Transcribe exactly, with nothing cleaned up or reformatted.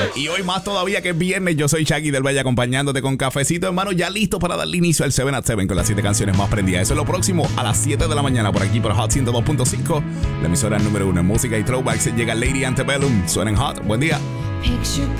Y hoy más todavía que es viernes, yo soy Shaggy del Valle acompañándote con cafecito, hermano, ya listo para darle inicio al siete at siete con las siete canciones más prendidas. Eso es lo próximo a las siete de la mañana por aquí por Hot ciento dos punto cinco, la emisora número uno en música y throwbacks. Llega Lady Antebellum, suena en Hot. Buen día.